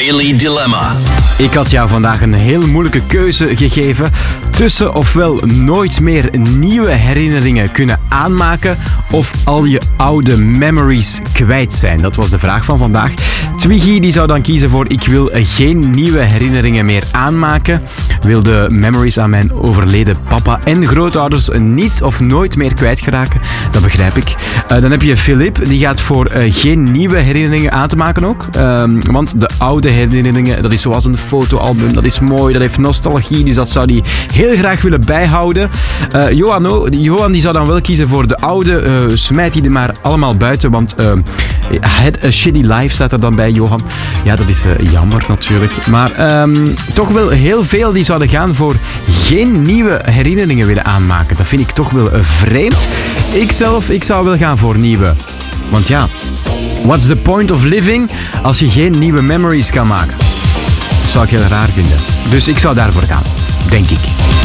Daily Dilemma. Ik had jou vandaag een heel moeilijke keuze gegeven tussen ofwel nooit meer nieuwe herinneringen kunnen aanmaken of al je oude memories kwijt zijn. Dat was de vraag van vandaag. Twiggy die zou dan kiezen voor ik wil geen nieuwe herinneringen meer aanmaken. Wil de memories aan mijn overleden papa en grootouders niets of nooit meer kwijtgeraken. Dat begrijp ik. Dan heb je Philip, die gaat voor geen nieuwe herinneringen aan te maken ook. Want de oude herinneringen, dat is zoals een fotoalbum, dat is mooi, dat heeft nostalgie, dus dat zou hij heel graag willen bijhouden. Johan die zou dan wel kiezen voor de oude, smijt die er maar allemaal buiten, want a shitty life staat er dan bij Johan. Ja, dat is jammer natuurlijk. Maar toch wel heel veel die zouden gaan voor geen nieuwe herinneringen willen aanmaken. Dat vind ik toch wel vreemd. Ik zou wel gaan voor nieuwe. Want ja, what's the point of living als je geen nieuwe memories kan maken? Dat zou ik heel raar vinden. Dus ik zou daarvoor gaan, denk ik.